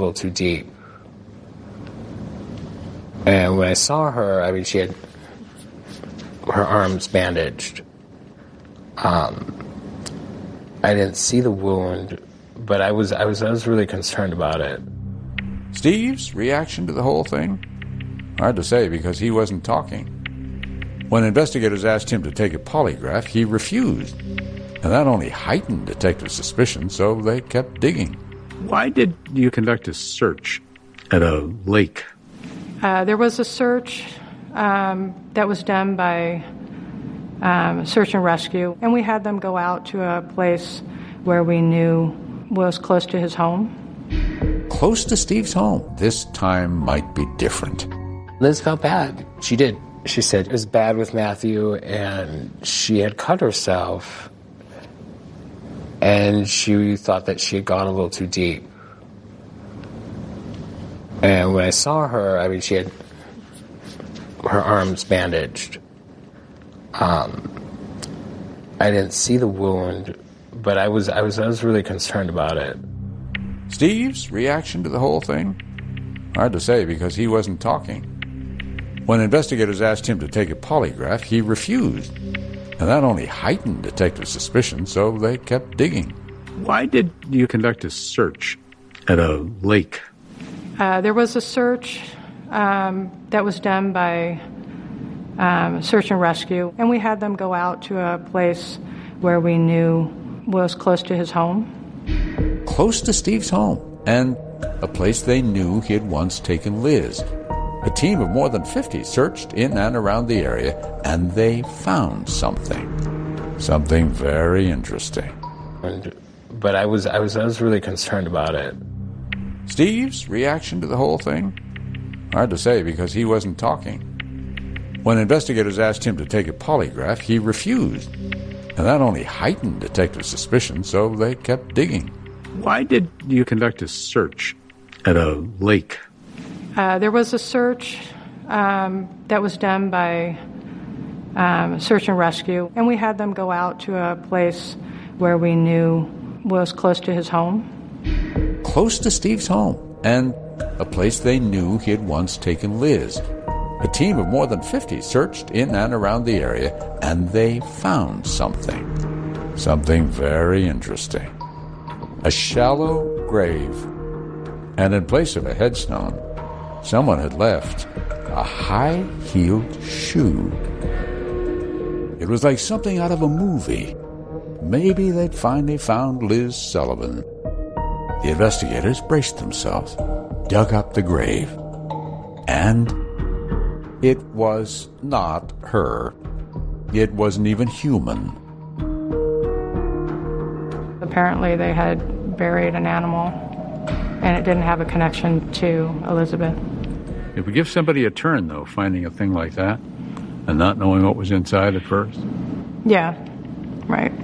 little too deep. And when I saw her, I mean, she had her arms bandaged. I didn't see the wound, but I was really concerned about it. Steve's reaction to the whole thing? Hard to say because he wasn't talking. When investigators asked him to take a polygraph, he refused. And that only heightened detective suspicion, so they kept digging. Why did you conduct a search at a lake? There was a search that was done by search and rescue, and we had them go out to a place where we knew was close to his home. Close to Steve's home. This time might be different. Liz felt bad. She did. She said it was bad with Matthew, and she had cut herself, and she thought that she had gone a little too deep. And when I saw her, I mean, she had her arms bandaged. I didn't see the wound, but I was really concerned about it. Steve's reaction to the whole thing? Hard to say because he wasn't talking. When investigators asked him to take a polygraph, he refused. And that only heightened detective suspicion, so they kept digging. Why did you conduct a search at a lake? There was a search that was done by search and rescue, and we had them go out to a place where we knew was close to his home. Close to Steve's home, and a place they knew he had once taken Liz. A team of more than 50 searched in and around the area, and they found something. Something very interesting. But I was really concerned about it. Steve's reaction to the whole thing? Hard to say because he wasn't talking. When investigators asked him to take a polygraph, he refused. And that only heightened detective suspicion, so they kept digging. Why did you conduct a search at a lake? There was a search that was done by search and rescue, and we had them go out to a place where we knew was close to his home. Close to Steve's home, and a place they knew he had once taken Liz. A team of more than 50 searched in and around the area, and they found something. Something very interesting. A shallow grave, and in place of a headstone, someone had left a high-heeled shoe. It was like something out of a movie. Maybe they'd finally found Liz Sullivan. The investigators braced themselves, dug up the grave, and it was not her. It wasn't even human. Apparently they had buried an animal, and it didn't have a connection to Elizabeth. It would give somebody a turn, though, finding a thing like that and not knowing what was inside at first. Yeah, right.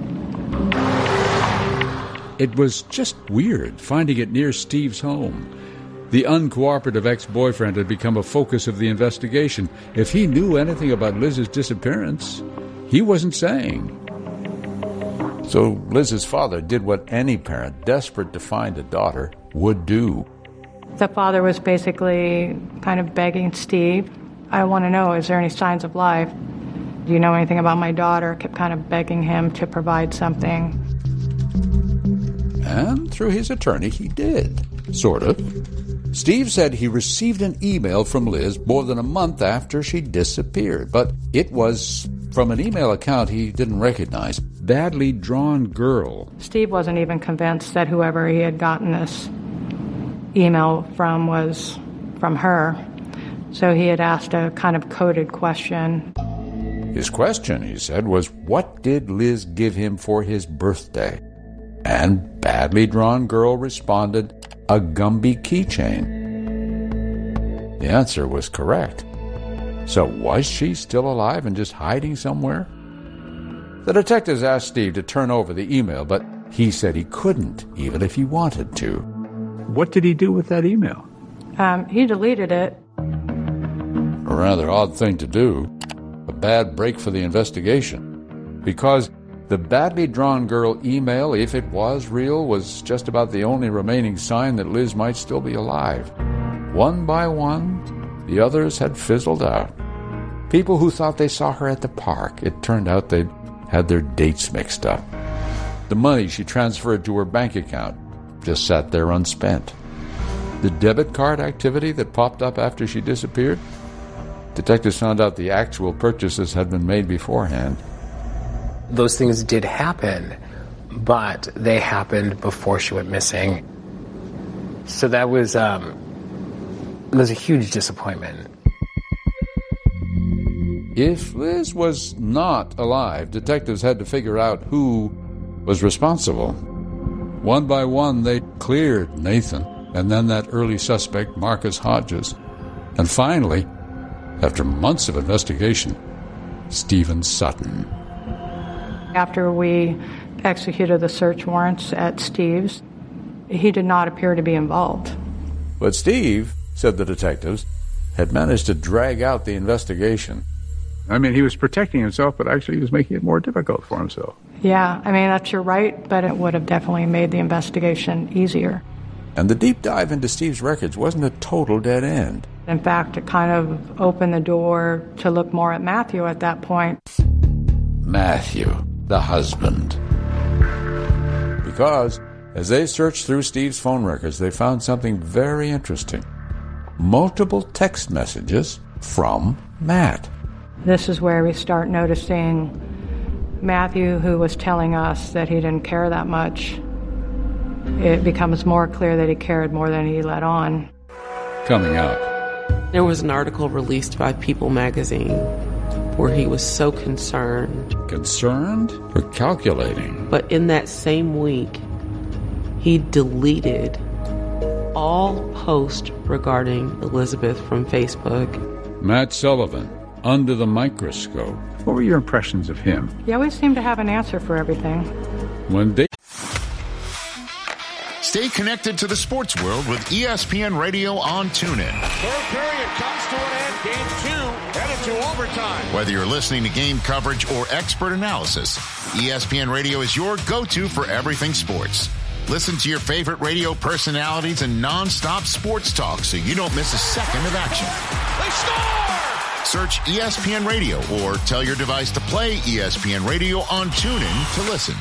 It was just weird finding it near Steve's home. The uncooperative ex-boyfriend had become a focus of the investigation. If he knew anything about Liz's disappearance, he wasn't saying. So Liz's father did what any parent desperate to find a daughter would do. The father was basically kind of begging Steve, I want to know, is there any signs of life? Do you know anything about my daughter? Kept kind of begging him to provide something. And through his attorney, he did. Sort of. Steve said he received an email from Liz more than a month after she disappeared, but it was from an email account he didn't recognize. Badly Drawn Girl. Steve wasn't even convinced that whoever he had gotten this email from was from her, so he had asked a kind of coded question. His question, he said, was what did Liz give him for his birthday? And Badly Drawn Girl responded, a Gumby keychain. The answer was correct. So was she still alive and just hiding somewhere? The detectives asked Steve to turn over the email, but he said he couldn't, even if he wanted to. What did he do with that email? He deleted it. A rather odd thing to do. A bad break for the investigation. Because The badly drawn girl email, if it was real, was just about the only remaining sign that Liz might still be alive. One by one, the others had fizzled out. People who thought they saw her at the park, it turned out they'd had their dates mixed up. The money she transferred to her bank account just sat there unspent. The debit card activity that popped up after she disappeared, detectives found out the actual purchases had been made beforehand. Those things did happen, but they happened before she went missing. So that was a huge disappointment. If Liz was not alive, detectives had to figure out who was responsible. One by one, they cleared Nathan, and then that early suspect, Marcus Hodges. And finally, after months of investigation, Stephen Sutton. After we executed the search warrants at Steve's, he did not appear to be involved. But Steve, said the detectives, had managed to drag out the investigation. I mean, he was protecting himself, but actually he was making it more difficult for himself. Yeah, I mean, that's your right, but it would have definitely made the investigation easier. And the deep dive into Steve's records wasn't a total dead end. In fact, it kind of opened the door to look more at Matthew at that point. Matthew, the husband. Because as they searched through Steve's phone records, they found something very interesting. Multiple text messages from Matt. This is where we start noticing Matthew, who was telling us that he didn't care that much. It becomes more clear that he cared more than he let on. Coming up. There was an article released by People magazine where he was so concerned. Concerned or calculating? But in that same week, he deleted all posts regarding Elizabeth from Facebook. Matt Sullivan, Under the Microscope. What were your impressions of him? He always seemed to have an answer for everything. One day. Stay connected to the sports world with ESPN Radio on TuneIn. Third period comes to an end. Game 2 headed to overtime. Whether you're listening to game coverage or expert analysis, ESPN Radio is your go-to for everything sports. Listen to your favorite radio personalities and non-stop sports talk so you don't miss a second of action. They score! Search ESPN Radio or tell your device to play ESPN Radio on TuneIn to listen.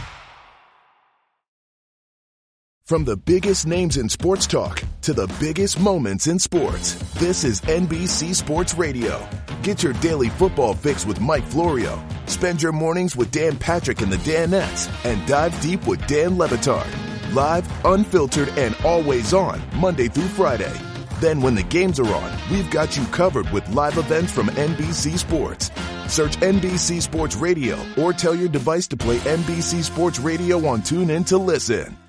From the biggest names in sports talk to the biggest moments in sports, this is NBC Sports Radio. Get your daily football fix with Mike Florio. Spend your mornings with Dan Patrick and the Danettes, and dive deep with Dan Le Batard. Live, unfiltered, and always on, Monday through Friday. Then when the games are on, we've got you covered with live events from NBC Sports. Search NBC Sports Radio or tell your device to play NBC Sports Radio on TuneIn to listen.